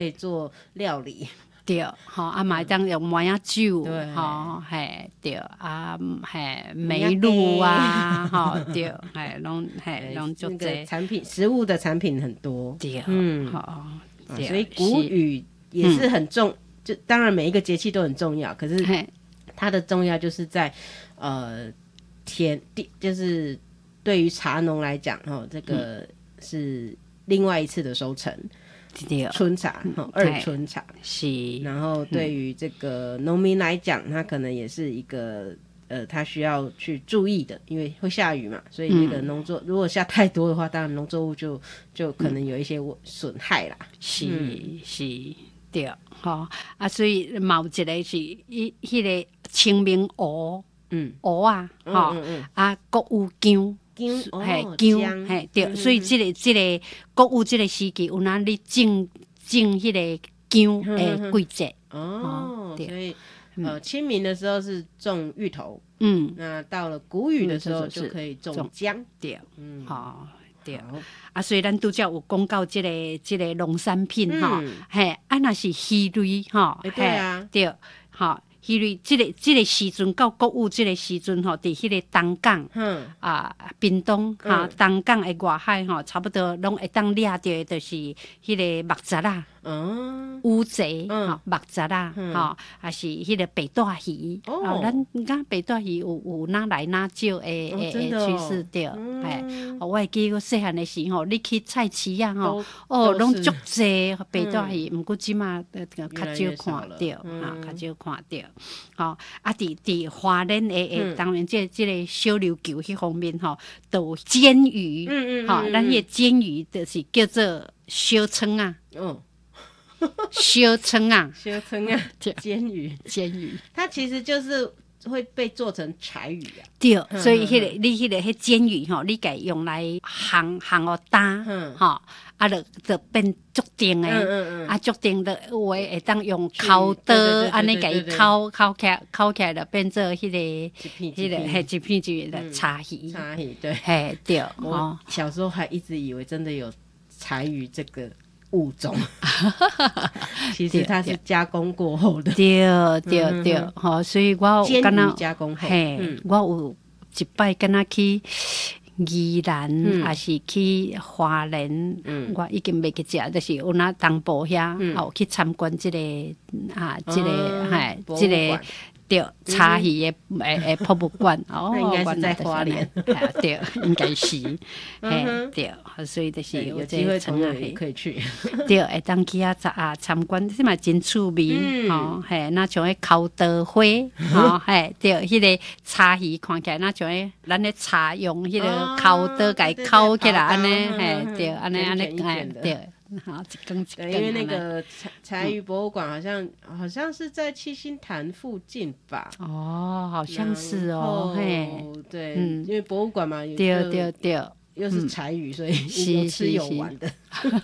可以做料理。 对，吼啊嘛当用麻仔酒， 对吼嘿对啊嘿梅露啊，吼对，嘿拢足那个济食物的产品很多。 对，吼对， 所以谷雨也是很重，就当然每一个节气都很重要，可是它的重要就是在就是对于茶农来讲，这个是另外一次的收成。春茶，二春茶是， 然后对于这个农民来讲，他可能也是一个他需要去注意的，因为会下雨嘛，所以那个农作如果下太多的话，当然农作物就可能有一些损害啦。 是对，吼啊，所以嘛有一个是迄个清明芋，芋啊，吼啊，国有姜。姜，嘿对，所以这个国有这个时期，有哪里种迄个姜的季节所以清明的时候是种芋头，那到了谷雨的时候就可以种姜， 对，好对啊，所以咱拄则有讲到这个农产品哈，嘿，啊那是鱼类哈， 对啊， 对，好。迄类这个时阵到国有这个时阵吼，伫迄个东港屏东东港的外海吼，差不多拢会当掠到的，就是迄个木杂啦。乌贼木杂啦，还是迄个白带鱼。咱讲白带鱼有哪来哪少的趋势对。我会记我细汉的时候，你去菜市啊吼，拢足济白带鱼，毋过即马较少看到，较少看到。啊，伫花莲的当然这个小琉球迄方面吼，都有煎鱼，咱迄个煎鱼就是叫做小葱啊。小葱啊，煎鱼， 它其实就是会被做成柴鱼啊。 对，所以你迄个煎鱼吼，你家用来烘哦打，吼，啊，就变足定诶，啊，足定的有诶会当用烤刀安尼家己烤起来，就变做迄个一片一片的柴鱼， 对， 嘿对。 我小时候还一直以为真的有柴鱼这个物种，其实它是加工过后的。 对，吼，所以我煎鱼加工后， 我有一摆敢若去宜兰，还是去花莲，我已经袂记食，就是有那东部遐，有去参观这个这个。对，茶鱼的博物馆应该是在花莲， 对，应该是，对，所以就是有机会从那里可以去， 对，会当去参观，这嘛真趣味，那像迄烤刀花，对，迄个茶鱼看起来那像咱咧茶用迄个烤刀给烤起来安尼，对，安尼对。好， 对，因为那个柴鱼博物馆好像是在七星潭附近吧？ 好像是哦， 对，因为博物馆嘛， 对， 又是柴鱼，所以有吃有玩的，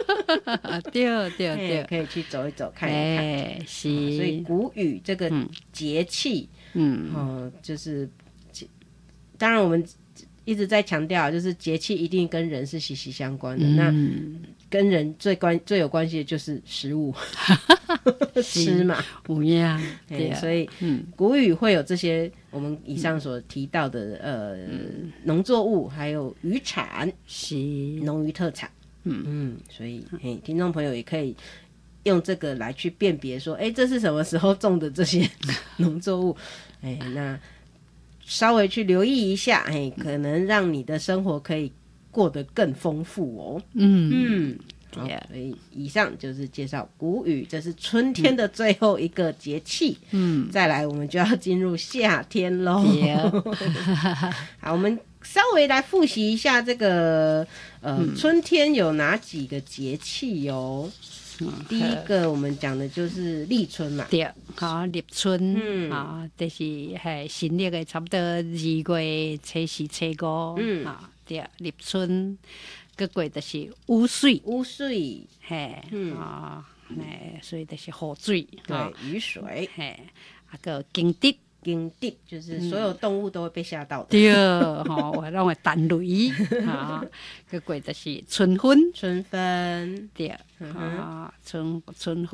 对， 可以去走一走看一看。所以谷雨这个节气，就是当然我们一直在强调，就是节气一定跟人是息息相关的。那跟人最有关系的就是食物，吃嘛，对，所以谷雨会有这些我们以上所提到的农作物，还有渔产，农渔特产，所以听众朋友也可以用这个来去辨别说，这是什么时候种的这些农作物，那稍微去留意一下，可能让你的生活可以过得更丰富哦。好，所以以上就是介绍谷雨，这是春天的最后一个节气。再来我们就要进入夏天咯。好，我们稍微来复习一下这个春天有哪几个节气哦。第一个我们讲的就是立春嘛， 对，好，立春，就是新历的差不多2月初4、初5，对，立春，过过就是雨水，所以就是雨水， 对，雨水， 个惊蛰。 就是所有動物都會被嚇到的。 對，我讓我彈雷，個過就是春分， 對， 春分。